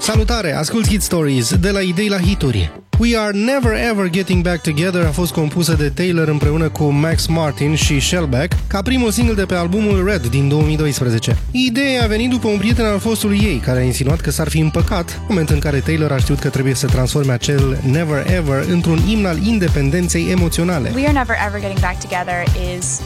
Salutare! Ascult Hit Stories de la idei la hituri. We Are Never Ever Getting Back Together a fost compusă de Taylor împreună cu Max Martin și Shellback ca primul single de pe albumul Red din 2012. Ideea a venit după un prieten al fostului ei care a insinuat că s-ar fi împăcat, moment în care Taylor a știut că trebuie să transforme acel Never Ever într-un imn al independenței emoționale. We Are Never Ever Getting Back Together is